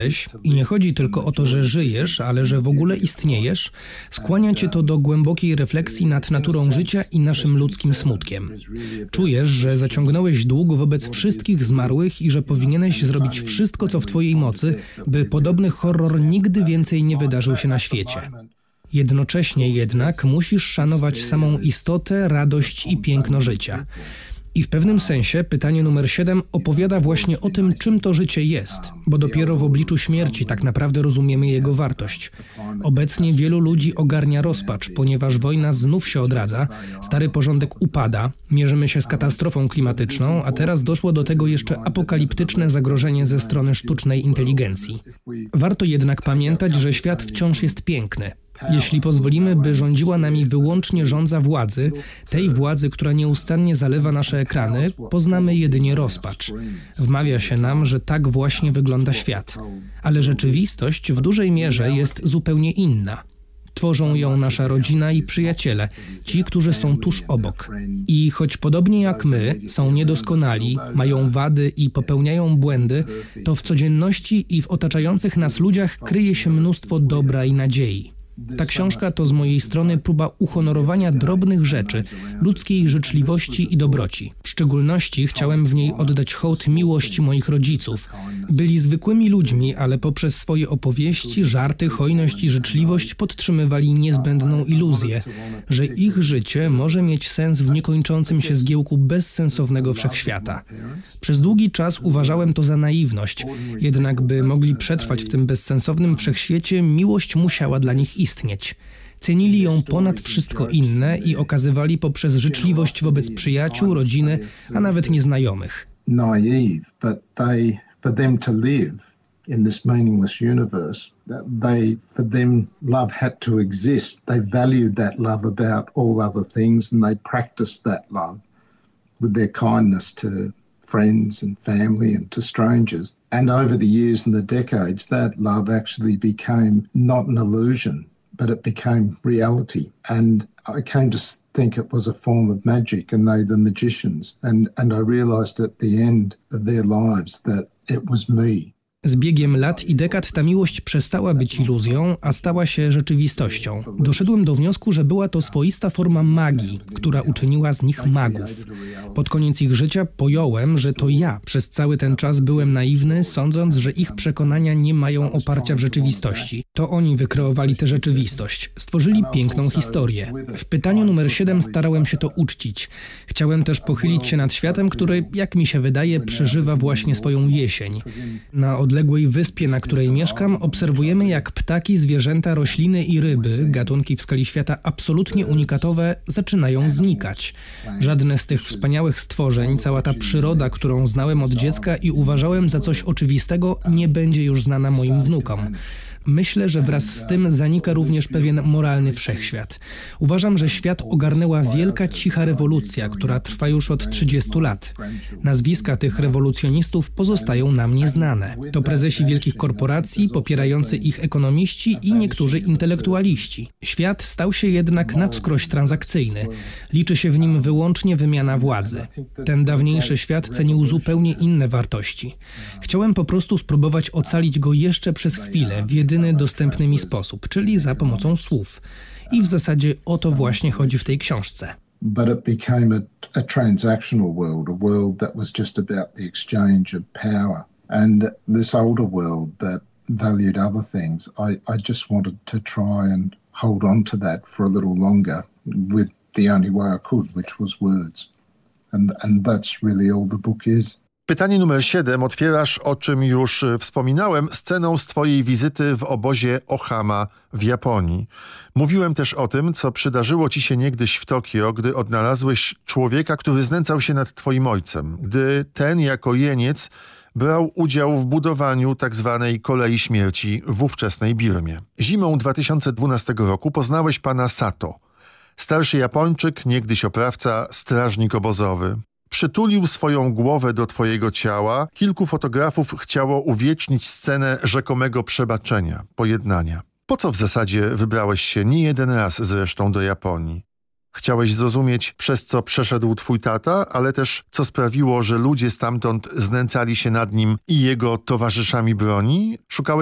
i nie chodzi tylko o to, że żyjesz, ale że w ogóle istniejesz, skłania cię to do głębokiej refleksji nad naturą życia i naszym ludzkim smutkiem. Czujesz, że zaciągnąłeś dług wobec wszystkich zmarłych i że powinieneś zrobić wszystko, co w twojej mocy, by podobny horror nigdy więcej nie wydarzył się na świecie. Jednocześnie jednak musisz szanować samą istotę, radość i piękno życia. I w pewnym sensie pytanie numer 7 opowiada właśnie o tym, czym to życie jest, bo dopiero w obliczu śmierci tak naprawdę rozumiemy jego wartość. Obecnie wielu ludzi ogarnia rozpacz, ponieważ wojna znów się odradza, stary porządek upada, mierzymy się z katastrofą klimatyczną, a teraz doszło do tego jeszcze apokaliptyczne zagrożenie ze strony sztucznej inteligencji. Warto jednak pamiętać, że świat wciąż jest piękny. Jeśli pozwolimy, by rządziła nami wyłącznie żądza władzy, tej władzy, która nieustannie zalewa nasze ekrany, poznamy jedynie rozpacz. Wmawia się nam, że tak właśnie wygląda świat. Ale rzeczywistość w dużej mierze jest zupełnie inna. Tworzą ją nasza rodzina i przyjaciele, ci, którzy są tuż obok. I choć podobnie jak my, są niedoskonali, mają wady i popełniają błędy, to w codzienności i w otaczających nas ludziach kryje się mnóstwo dobra i nadziei. Ta książka to z mojej strony próba uhonorowania drobnych rzeczy, ludzkiej życzliwości i dobroci. W szczególności chciałem w niej oddać hołd miłości moich rodziców. Byli zwykłymi ludźmi, ale poprzez swoje opowieści, żarty, hojność i życzliwość podtrzymywali niezbędną iluzję, że ich życie może mieć sens w niekończącym się zgiełku bezsensownego wszechświata. Przez długi czas uważałem to za naiwność, jednak by mogli przetrwać w tym bezsensownym wszechświecie, miłość musiała dla nich istnieć. Cenili ją ponad wszystko inne i okazywali poprzez życzliwość wobec przyjaciół, rodziny, a nawet nieznajomych. Naive, but for them to live in this meaningless universe, for them love had to exist. They valued that love about all other things and they practiced that love with their kindness to friends and family and to strangers. And over the years and the decades, that love actually became not an illusion, but it became reality. And I came to think it was a form of magic and they the magicians. And I realized at the end of their lives that it was me. Z biegiem lat i dekad ta miłość przestała być iluzją, a stała się rzeczywistością. Doszedłem do wniosku, że była to swoista forma magii, która uczyniła z nich magów. Pod koniec ich życia pojąłem, że to ja przez cały ten czas byłem naiwny, sądząc, że ich przekonania nie mają oparcia w rzeczywistości. To oni wykreowali tę rzeczywistość, stworzyli piękną historię. W pytaniu numer 7 starałem się to uczcić. Chciałem też pochylić się nad światem, który, jak mi się wydaje, przeżywa właśnie swoją jesień. Na odległej wyspie, na której mieszkam, obserwujemy, jak ptaki, zwierzęta, rośliny i ryby, gatunki w skali świata absolutnie unikatowe, zaczynają znikać. Żadne z tych wspaniałych stworzeń, cała ta przyroda, którą znałem od dziecka i uważałem za coś oczywistego, nie będzie już znana moim wnukom. Myślę, że wraz z tym zanika również pewien moralny wszechświat. Uważam, że świat ogarnęła wielka, cicha rewolucja, która trwa już od 30 lat. Nazwiska tych rewolucjonistów pozostają nam nieznane. To prezesi wielkich korporacji, popierający ich ekonomiści i niektórzy intelektualiści. Świat stał się jednak na wskroś transakcyjny. Liczy się w nim wyłącznie wymiana władzy. Ten dawniejszy świat cenił zupełnie inne wartości. Chciałem po prostu spróbować ocalić go jeszcze przez chwilę, w jedyny dostępny mi sposób, czyli za pomocą słów. I w zasadzie o to właśnie chodzi w tej książce. But it became a transactional world, a world that was just about the exchange of power. And this older world that valued other things, I just wanted to try and hold on to that for a little longer with the only way I could, which was words. And that's really all the book is. Pytanie numer 7 otwierasz, o czym już wspominałem, sceną z twojej wizyty w obozie Ohama w Japonii. Mówiłem też o tym, co przydarzyło ci się niegdyś w Tokio, gdy odnalazłeś człowieka, który znęcał się nad twoim ojcem, gdy ten jako jeniec brał udział w budowaniu tzw. kolei śmierci w ówczesnej Birmie. Zimą 2012 roku poznałeś pana Sato. Starszy Japończyk, niegdyś oprawca, strażnik obozowy. Przytulił swoją głowę do twojego ciała. Kilku fotografów chciało uwiecznić scenę rzekomego przebaczenia, pojednania. Po co w zasadzie wybrałeś się nie jeden raz zresztą do Japonii? Chciałeś zrozumieć, przez co przeszedł twój tata, ale też co sprawiło, że ludzie stamtąd znęcali się nad nim i jego towarzyszami broni? Szukałeś